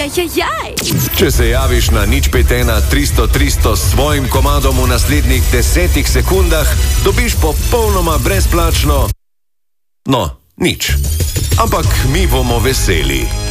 Ajajaj. Če se javiš na 051 300 300 s svojim komadom v naslednjih 10 sekundah, dobiš popolnoma brezplačno... No, nič. Ampak mi bomo veseli.